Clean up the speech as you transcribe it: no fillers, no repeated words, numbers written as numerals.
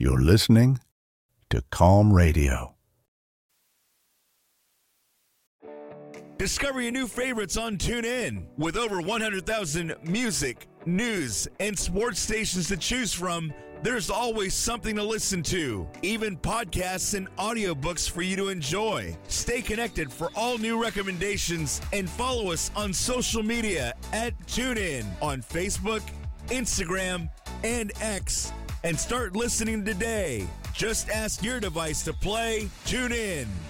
You're listening to Calm Radio. Discover your new favorites on TuneIn. With over 100,000 music, news, and sports stations to choose from, there's always something to listen to. Even podcasts and audiobooks for you to enjoy. Stay connected for all new recommendations and follow us on social media at TuneIn on Facebook, Instagram, and X. And start listening today. Just ask your device to play TuneIn.